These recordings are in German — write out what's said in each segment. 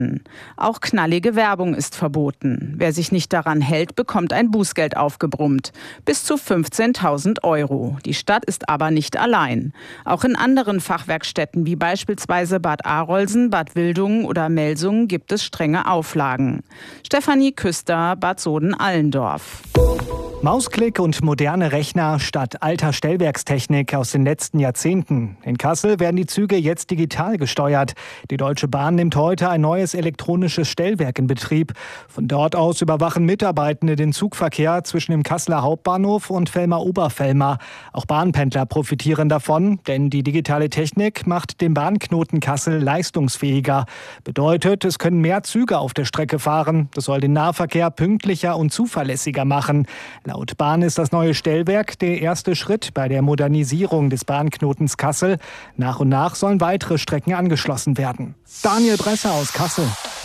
Auch knallige Werbung ist verboten. Wer sich nicht daran hält, bekommt ein Bußgeld aufgebrummt. Bis zu 15.000 €. Die Stadt ist aber nicht allein. Auch in anderen Fachwerkstätten wie beispielsweise Bad Arolsen, Bad Wildungen oder Melsungen gibt es strenge Auflagen. Stefanie Küster, Bad Soden-Allendorf. Mausklick und moderne Rechner statt alter Stellwerkstechnik aus den letzten Jahrzehnten. In Kassel werden die Züge jetzt digital gesteuert. Die Deutsche Bahn nimmt heute ein neues elektronisches Stellwerk in Betrieb. Von dort aus überwachen Mitarbeitende den Zugverkehr zwischen dem Kasseler Hauptbahnhof und Vellmar-Obervellmar. Auch Bahnpendler profitieren davon, denn die digitale Technik macht den Bahnknoten Kassel leistungsfähiger. Bedeutet, es können mehr Züge auf der Strecke fahren. Das soll den Nahverkehr pünktlicher und zuverlässiger machen. Laut Bahn ist das neue Stellwerk der erste Schritt bei der Modernisierung des Bahnknotens Kassel. Nach und nach sollen weitere Strecken angeschlossen werden. Daniel Bresser aus Kassel.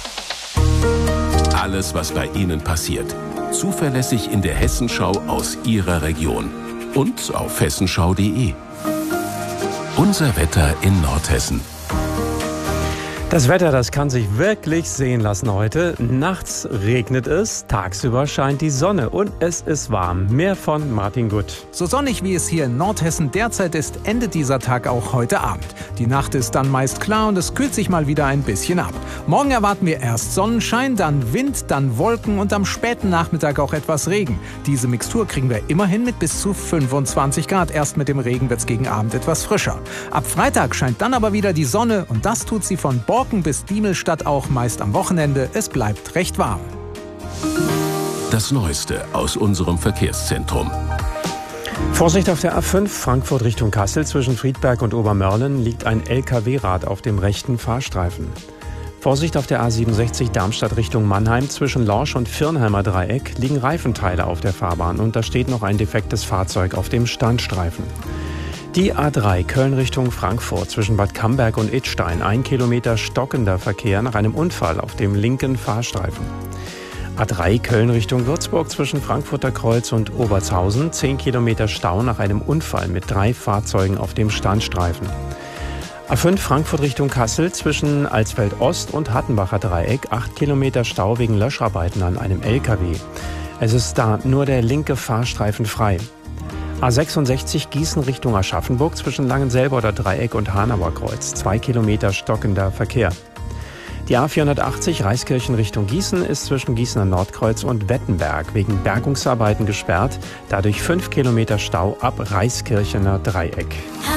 Alles, was bei Ihnen passiert. Zuverlässig in der Hessenschau aus Ihrer Region. Und auf hessenschau.de. Unser Wetter in Nordhessen. Das Wetter, das kann sich wirklich sehen lassen heute. Nachts regnet es, tagsüber scheint die Sonne und es ist warm. Mehr von Martin Gutt. So sonnig wie es hier in Nordhessen derzeit ist, endet dieser Tag auch heute Abend. Die Nacht ist dann meist klar und es kühlt sich mal wieder ein bisschen ab. Morgen erwarten wir erst Sonnenschein, dann Wind, dann Wolken und am späten Nachmittag auch etwas Regen. Diese Mixtur kriegen wir immerhin mit bis zu 25 Grad. Erst mit dem Regen wird es gegen Abend etwas frischer. Ab Freitag scheint dann aber wieder die Sonne und das tut sie von Borken bis Diemelstadt auch meist am Wochenende. Es bleibt recht warm. Das Neueste aus unserem Verkehrszentrum. Vorsicht auf der A5 Frankfurt Richtung Kassel. Zwischen Friedberg und Obermörlen liegt ein LKW-Rad auf dem rechten Fahrstreifen. Vorsicht auf der A67 Darmstadt Richtung Mannheim. Zwischen Lorsch und Virnheimer Dreieck liegen Reifenteile auf der Fahrbahn und da steht noch ein defektes Fahrzeug auf dem Standstreifen. Die A3 Köln Richtung Frankfurt zwischen Bad Camberg und Idstein. 1 Kilometer stockender Verkehr nach einem Unfall auf dem linken Fahrstreifen. A3 Köln Richtung Würzburg zwischen Frankfurter Kreuz und Obertshausen. 10 Kilometer Stau nach einem Unfall mit 3 Fahrzeugen auf dem Standstreifen. A5 Frankfurt Richtung Kassel zwischen Alsfeld Ost und Hattenbacher Dreieck. 8 Kilometer Stau wegen Löscharbeiten an einem LKW. Es ist da nur der linke Fahrstreifen frei. A66 Gießen Richtung Aschaffenburg zwischen Langenselboder Dreieck und Hanauer Kreuz. 2 Kilometer stockender Verkehr. Die A480 Reiskirchen Richtung Gießen ist zwischen Gießener Nordkreuz und Wettenberg wegen Bergungsarbeiten gesperrt. Dadurch 5 Kilometer Stau ab Reiskirchener Dreieck.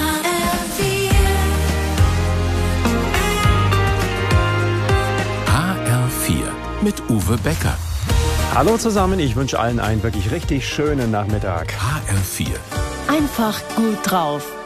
HR4 mit Uwe Becker. Hallo zusammen, ich wünsche allen einen wirklich richtig schönen Nachmittag. HR4. Einfach gut drauf.